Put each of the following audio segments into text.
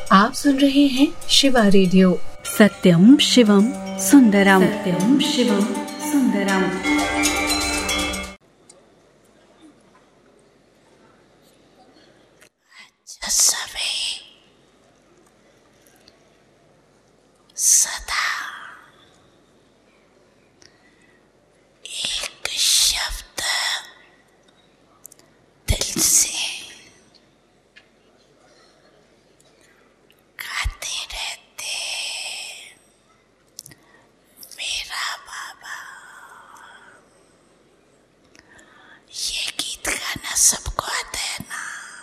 आप सुन रहे हैं शिवा रेडियो। सत्यम शिवम सुंदरम, सत्यम शिवम सुंदरम। सदा एक शब्द दिल से गाते रहते, मेरा बाबा। ये गीत गाना सबको आता है ना?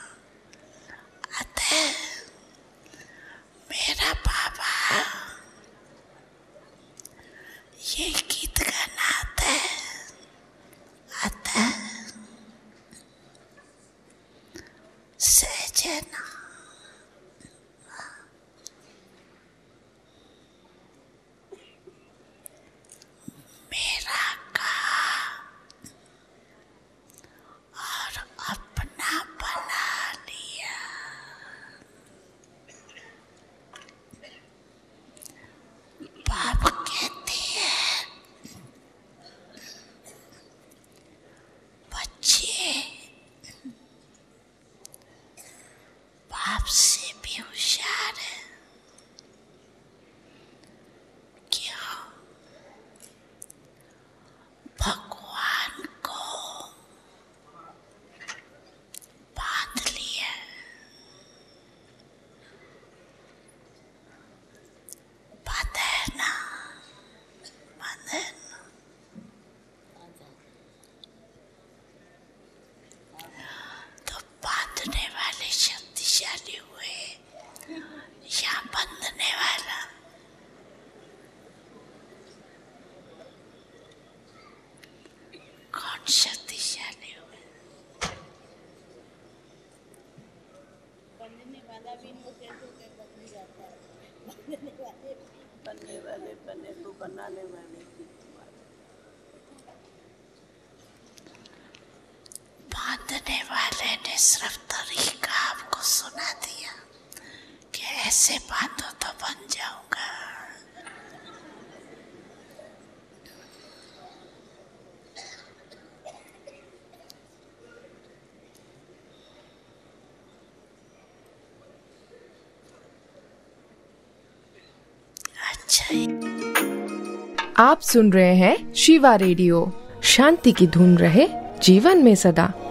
आता है? मेरा बाबा, ये गीत गाना आता है? आता है? सहजना मेरा कहा और अपना बना लिया। बाप कहते हैं बच्चे बाप से भी होशियार है। क्यों? भगवान को बांध लिया। बात है ना? बात है ना? तो बांधने वाले शक्तिशाली हुए या बंधने वाला? कौन शक्तिशाली हुए? बनने वाला भी इनोसेंट होकर बदल जाता है। बनने वाले बने तो बनाने वाले की बांधने वाले ने सिर्फ तरीका आपको सुना दिया कि ऐसे बांधो तो बन जाऊंगा। अच्छा, आप सुन रहे हैं शिवा रेडियो। शांति की धुन रहे जीवन में सदा।